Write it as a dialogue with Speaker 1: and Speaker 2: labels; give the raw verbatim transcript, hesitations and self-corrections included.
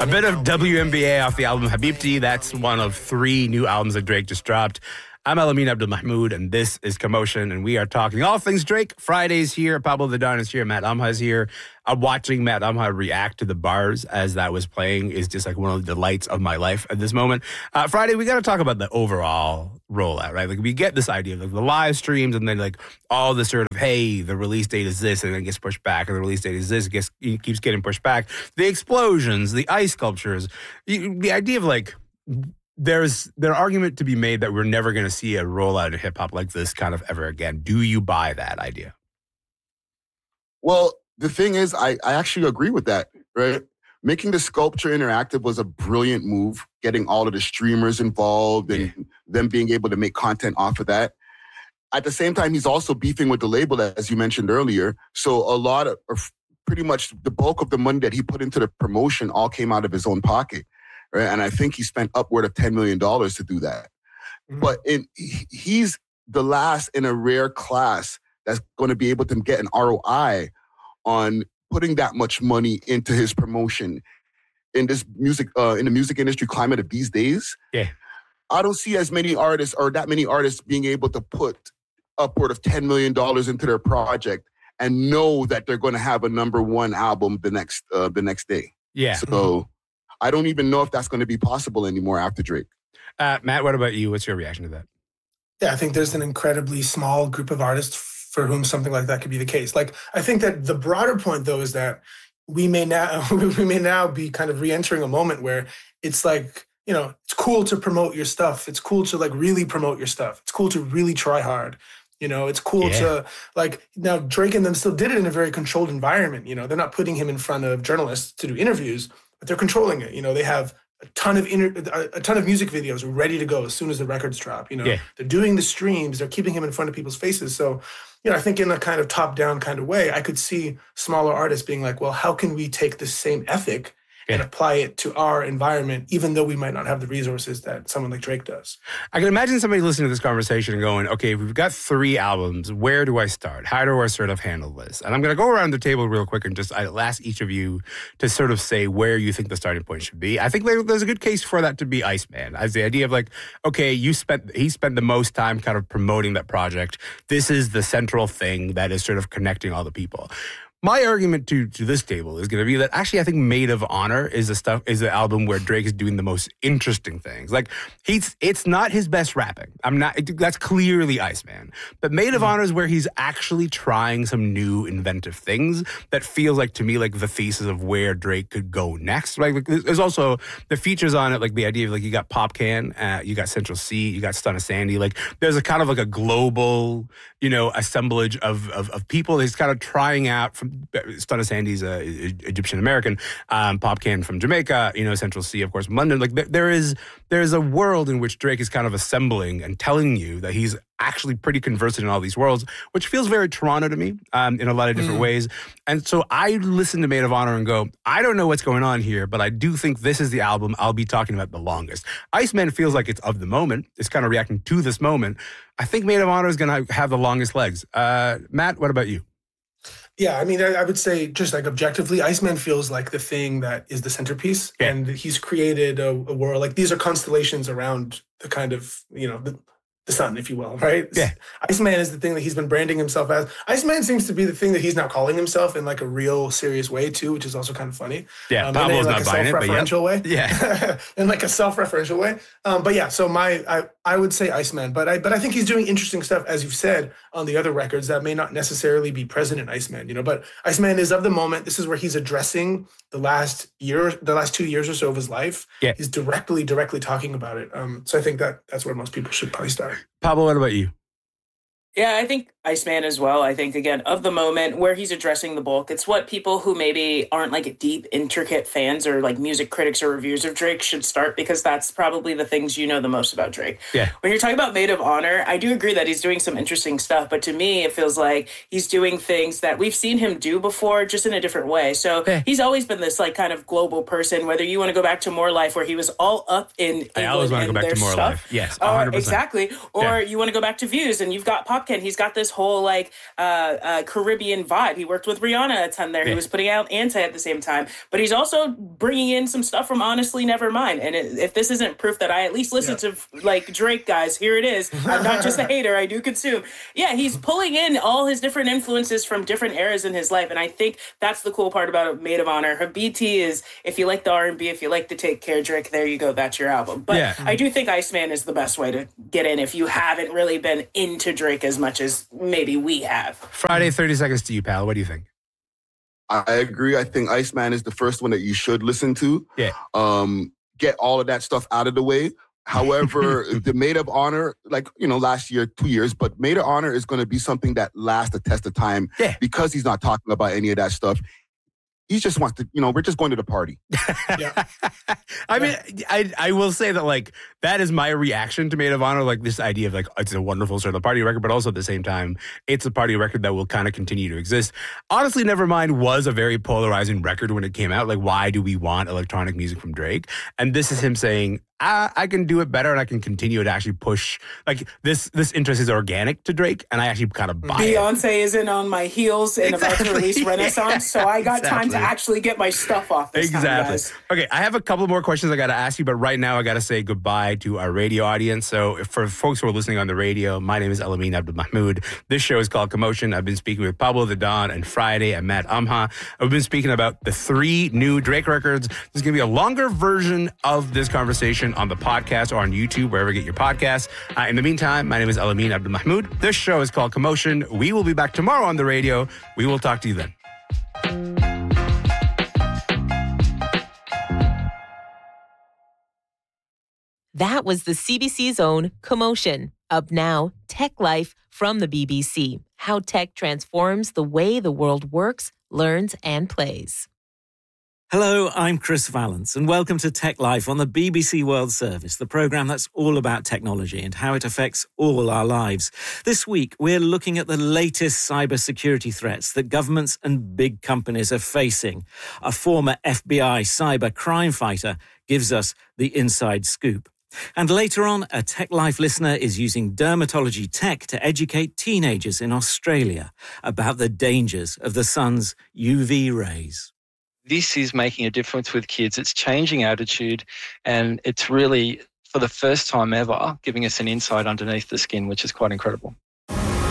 Speaker 1: A bit of W N B A off the album Habibti. That's one of three new albums that Drake just dropped. I'm Elamin Abdelmahmoud, and this is Commotion, and we are talking all things Drake. Friday's here, Pablo the Don is here, Matt Amha is here. I'm watching Matt Amha react to the bars as that was playing is just like one of the delights of my life at this moment. Uh, Friday, we got to talk about the overall rollout, right? Like we get this idea of like the live streams and then like all the sort of, hey, the release date is this, and then it gets pushed back, and the release date is this, it gets, it keeps getting pushed back. The explosions, the ice sculptures, the idea of like, There's there's an argument to be made that we're never going to see a rollout of hip hop like this kind of ever again. Do you buy that idea?
Speaker 2: Well, the thing is, I, I actually agree with that, right? Making the sculpture interactive was a brilliant move, getting all of the streamers involved and yeah. them being able to make content off of that. At the same time, he's also beefing with the label, as you mentioned earlier. So a lot of, or pretty much the bulk of the money that he put into the promotion all came out of his own pocket. Right? And I think he spent upward of ten million dollars to do that. Mm-hmm. But in, he's the last in a rare class that's going to be able to get an R O I on putting that much money into his promotion in this music, uh, in the music industry climate of these days.
Speaker 1: Yeah,
Speaker 2: I don't see as many artists or that many artists being able to put upward of ten million dollars into their project and know that they're going to have a number one album the next uh, the next day.
Speaker 1: Yeah.
Speaker 2: So. Mm-hmm. I don't even know if that's going to be possible anymore after Drake.
Speaker 1: Uh, Matt, what about you? What's your reaction to that?
Speaker 3: Yeah, I think there's an incredibly small group of artists for whom something like that could be the case. Like, I think that the broader point, though, is that we may now we may now be kind of re-entering a moment where it's like, you know, it's cool to promote your stuff. It's cool to like really promote your stuff. It's cool to really try hard. You know, it's cool yeah. to like now Drake and them still did it in a very controlled environment. You know, they're not putting him in front of journalists to do interviews, but they're controlling it. You know, they have a ton of inter- a ton of music videos ready to go as soon as the records drop. You know,
Speaker 1: yeah.
Speaker 3: they're doing the streams, they're keeping him in front of people's faces. So, you know, I think in a kind of top-down kind of way, I could see smaller artists being like, well, how can we take this same ethic yeah. and apply it to our environment, even though we might not have the resources that someone like Drake does?
Speaker 1: I can imagine somebody listening to this conversation and going, okay, we've got three albums. Where do I start? How do I sort of handle this? And I'm going to go around the table real quick and just I'll ask each of you to sort of say where you think the starting point should be. I think there's a good case for that to be Iceman, as the idea of like, okay, you spent he spent the most time kind of promoting that project. This is the central thing that is sort of connecting all the people. My argument to, to this table is going to be that actually I think Maid of Honor is the stuff is the album where Drake is doing the most interesting things. Like he's it's not his best rapping. I'm not that's clearly Iceman. But Maid of mm-hmm. Honor is where he's actually trying some new inventive things that feels like to me like the thesis of where Drake could go next. Like, like there's also the features on it, like the idea of like you got Popcan, uh, you got Central C, you got Stunna Sandy. Like there's a kind of like a global, you know, assemblage of of, of people he's kind of trying out from. Stunna Sandy's uh, Egyptian American, um, Popcan from Jamaica, you know, Central C, of course, from London. Like there, there is there is a world in which Drake is kind of assembling and telling you that he's actually pretty conversant in all these worlds, which feels very Toronto to me um, in a lot of different mm. ways. And so I listen to Maid of Honor and go, I don't know what's going on here, but I do think this is the album I'll be talking about the longest. Iceman feels like it's of the moment. It's kind of reacting to this moment. I think Maid of Honor is going to have the longest legs. Uh, Matt, what about you?
Speaker 3: Yeah, I mean, I, I would say just like objectively, Iceman feels like the thing that is the centerpiece. Yeah. And he's created a, a world, like these are constellations around the kind of, you know, the, the sun, if you will, right?
Speaker 1: Yeah.
Speaker 3: Iceman is the thing that he's been branding himself as. Iceman seems to be the thing that he's now calling himself in like a real serious way too, which is also kind of funny.
Speaker 1: Yeah,
Speaker 3: um,
Speaker 1: Pablo's
Speaker 3: like
Speaker 1: not buying it, but yeah.
Speaker 3: self-referential way.
Speaker 1: Yeah.
Speaker 3: in like a self-referential way. Um, but yeah, so my, I, I would say Iceman, but I, but I think he's doing interesting stuff, as you've said, on the other records that may not necessarily be present in Iceman, you know, but Iceman is of the moment. This is where he's addressing the last year, the last two years or so of his life.
Speaker 1: Yeah.
Speaker 3: He's directly, directly talking about it. Um, so I think that that's where most people should probably start.
Speaker 1: Pablo, what about you?
Speaker 4: Yeah, I think Iceman as well. I think, again, of the moment where he's addressing the bulk, it's what people who maybe aren't like deep, intricate fans or like music critics or reviewers of Drake should start, because that's probably the things you know the most about Drake.
Speaker 1: Yeah.
Speaker 4: When you're talking about Maid of Honor, I do agree that he's doing some interesting stuff, but to me, it feels like he's doing things that we've seen him do before, just in a different way. So
Speaker 1: yeah.
Speaker 4: he's always been this like kind of global person, whether you want to go back to More Life, where he was all up in England.
Speaker 1: I always want to go back to More
Speaker 4: stuff,
Speaker 1: Life. Yes, one hundred percent.
Speaker 4: Or, exactly. Or yeah. you want to go back to Views, and you've got Pop Dropkick. He's got this whole like uh, uh, Caribbean vibe. He worked with Rihanna a ton there. Yeah. He was putting out Anti at the same time, but he's also bringing in some stuff from Honestly Nevermind. And it, if this isn't proof that I at least listen yeah. to like Drake, guys, here it is. I'm not just a hater. I do consume. Yeah, he's pulling in all his different influences from different eras in his life, and I think that's the cool part about Maid of Honor. Her B T is, if you like the R and B, if you like to take care, Drake, there you go. That's your album. But yeah. I do think Iceman is the best way to get in if you haven't really been into Drake as much as maybe we have.
Speaker 1: Friday, thirty seconds to you, pal. What do you think?
Speaker 2: I agree. I think Iceman is the first one that you should listen to.
Speaker 1: Yeah.
Speaker 2: Um, get all of that stuff out of the way. However, the Maid of Honor, like, you know, last year, two years, but Maid of Honor is going to be something that lasts the test of time
Speaker 1: yeah.
Speaker 2: because he's not talking about any of that stuff. He just wants to, you know, we're just going to the party.
Speaker 1: yeah. I mean, I I will say that, like, that is my reaction to Maid of Honor, like, this idea of, like, it's a wonderful sort of party record, but also at the same time, it's a party record that will kind of continue to exist. Honestly, Nevermind was a very polarizing record when it came out. Like, why do we want electronic music from Drake? And this is him saying, I, I can do it better and I can continue to actually push. Like, this this interest is organic to Drake, and I actually kind of buy
Speaker 4: Beyonce
Speaker 1: it.
Speaker 4: Beyonce isn't on my heels and exactly. about to release Renaissance, so I got
Speaker 1: exactly.
Speaker 4: time to actually get my stuff off this
Speaker 1: exactly.
Speaker 4: time, guys.
Speaker 1: Okay, I have a couple more questions I got to ask you, but right now I got to say goodbye to our radio audience. So if for folks who are listening on the radio, my name is Elamin Abdelmahmoud. This show is called Commotion. I've been speaking with Pablo the Don and Friday and Matt Amha. I've been speaking about the three new Drake records. There's going to be a longer version of this conversation on the podcast or on YouTube, wherever you get your podcasts. Uh, in the meantime, my name is Elamin Abdelmahmoud. This show is called Commotion. We will be back tomorrow on the radio. We will talk to you then.
Speaker 5: That was the C B C's own Commotion. Up now, Tech Life from the B B C. How tech transforms the way the world works, learns, and plays.
Speaker 6: Hello, I'm Chris Valance, and welcome to Tech Life on the B B C World Service, the programme that's all about technology and how it affects all our lives. This week, we're looking at the latest cybersecurity threats that governments and big companies are facing. A former F B I cyber crime fighter gives us the inside scoop. And later on, a Tech Life listener is using dermatology tech to educate teenagers in Australia about the dangers of the sun's U V rays.
Speaker 7: This is making a difference with kids. It's changing attitude, and it's really, for the first time ever, giving us an insight underneath the skin, which is quite incredible.